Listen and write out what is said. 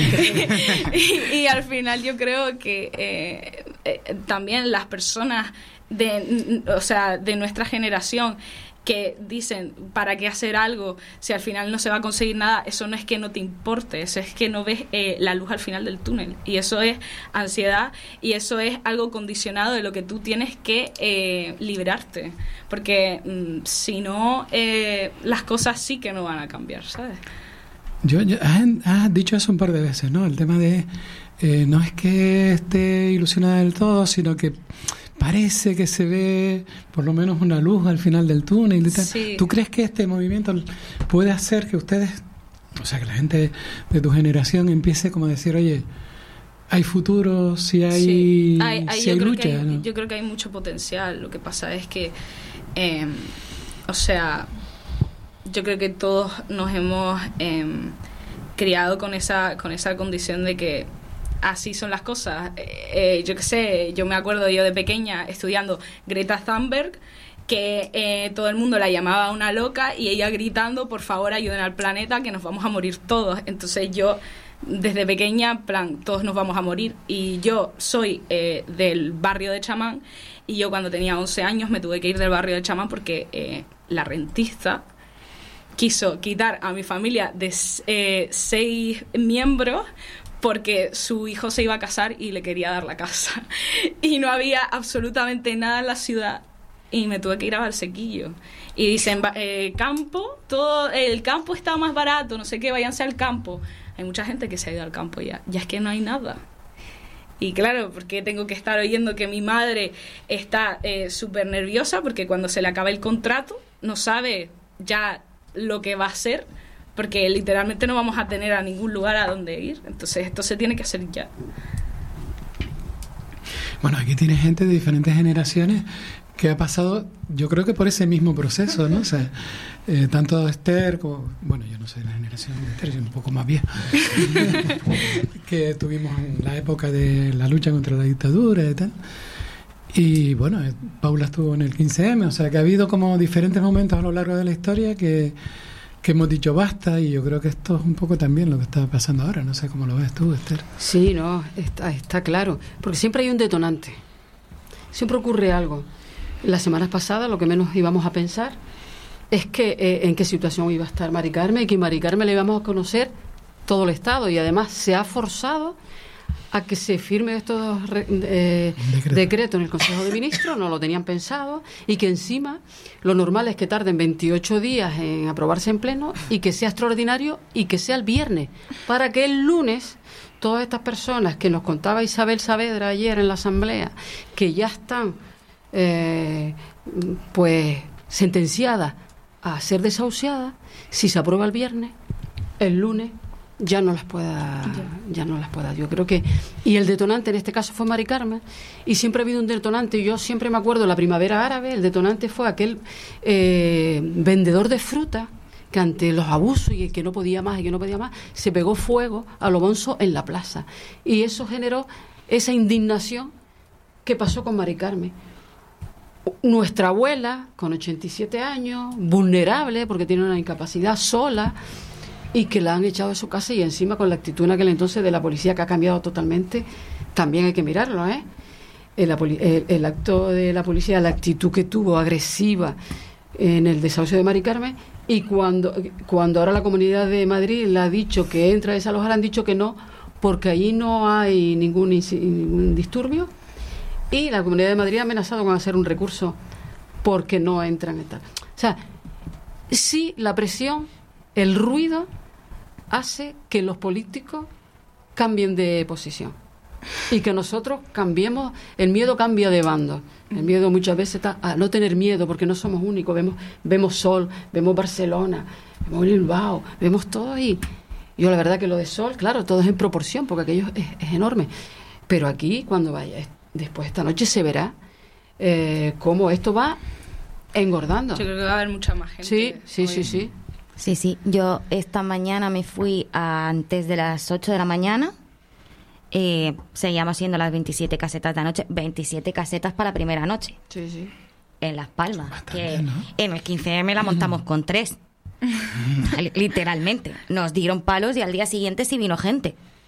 y al final yo creo que también las personas de nuestra generación que dicen, ¿para qué hacer algo si al final no se va a conseguir nada? Eso no es que no te importe, eso es que no ves la luz al final del túnel, y eso es ansiedad, y eso es algo condicionado de lo que tú tienes que liberarte, porque si no, las cosas sí que no van a cambiar, ¿sabes? Has dicho eso un par de veces, ¿no? El tema de no es que esté ilusionada del todo, sino que parece que se ve por lo menos una luz al final del túnel y tal. Sí. ¿Tú crees que este movimiento puede hacer que ustedes, o sea, que la gente de tu generación empiece como a decir, oye, hay futuro, si hay, si hay lucha? ¿No? Yo creo que hay mucho potencial. Lo que pasa es que, yo creo que todos nos hemos criado con esa condición de que así son las cosas. Yo qué sé, yo me acuerdo yo de pequeña estudiando Greta Thunberg, que todo el mundo la llamaba una loca, y ella gritando, por favor ayuden al planeta que nos vamos a morir todos. Entonces yo desde pequeña, todos nos vamos a morir. Y yo soy del barrio de Chamán, y yo cuando tenía 11 años me tuve que ir del barrio de Chamán porque la rentista quiso quitar a mi familia de 6 miembros porque su hijo se iba a casar y le quería dar la casa. Y no había absolutamente nada en la ciudad, y me tuve que ir a Valsequillo. Y dicen, todo el campo está más barato, no sé qué, váyanse al campo. Hay mucha gente que se ha ido al campo ya es que no hay nada. Y claro, porque tengo que estar oyendo que mi madre está súper nerviosa porque cuando se le acaba el contrato no sabe ya lo que va a hacer, porque literalmente no vamos a tener a ningún lugar a donde ir. Entonces esto se tiene que hacer ya. Bueno, aquí tienes gente de diferentes generaciones que ha pasado, yo creo que por ese mismo proceso, ¿no? O sea, tanto Esther como, bueno, yo no soy de la generación de Esther, soy un poco más vieja, que tuvimos en la época de la lucha contra la dictadura y tal. Y bueno, Paula estuvo en el 15M, o sea que ha habido como diferentes momentos a lo largo de la historia que hemos dicho basta, y yo creo que esto es un poco también lo que está pasando ahora. No sé cómo lo ves tú, Esther. Sí, no, está claro, porque siempre hay un detonante, siempre ocurre algo. Las semanas pasadas lo que menos íbamos a pensar es que en qué situación iba a estar Mari Carmen, y que Mari Carmen le íbamos a conocer todo el Estado, y además se ha forzado a que se firme estos decretos en el Consejo de Ministros, no lo tenían pensado, y que encima lo normal es que tarden 28 días en aprobarse en pleno, y que sea extraordinario, y que sea el viernes, para que el lunes todas estas personas que nos contaba Isabel Saavedra ayer en la Asamblea, que ya están pues sentenciadas a ser desahuciadas, si se aprueba el viernes, el lunes ya no las pueda. Yo creo que, y el detonante en este caso fue Mari Carmen, y siempre ha habido un detonante. Yo siempre me acuerdo la primavera árabe, el detonante fue aquel vendedor de fruta que ante los abusos y que no podía más se pegó fuego a lo bonzo en la plaza, y eso generó esa indignación que pasó con Mari Carmen. Nuestra abuela, con 87 años, vulnerable porque tiene una incapacidad, sola, y que la han echado de su casa, y encima con la actitud en aquel entonces de la policía, que ha cambiado totalmente, también hay que mirarlo, ¿eh? El acto de la policía, la actitud que tuvo, agresiva, en el desahucio de Mari Carmen, y cuando ahora la Comunidad de Madrid le ha dicho que entra a desalojar, han dicho que no, porque allí no hay ningún disturbio, y la Comunidad de Madrid ha amenazado con hacer un recurso porque no entran en tal. O sea, sí, la presión, el ruido hace que los políticos cambien de posición y que nosotros cambiemos. El miedo cambia de bando. El miedo muchas veces está a no tener miedo, porque no somos únicos. Vemos Sol, vemos Barcelona, vemos Bilbao, vemos todo ahí. Yo la verdad que lo de Sol, claro, todo es en proporción, porque aquello es enorme. Pero aquí, cuando vaya, después esta noche se verá cómo esto va engordando. Yo creo que va a haber mucha más gente. Sí. Sí, yo esta mañana me fui antes de las 8 de la mañana. Seguíamos siendo las 27 casetas de anoche. 27 casetas para la primera noche. Sí. En Las Palmas. Bastante, que ¿no? En el 15M la montamos con 3. Literalmente. Nos dieron palos y al día siguiente sí vino gente.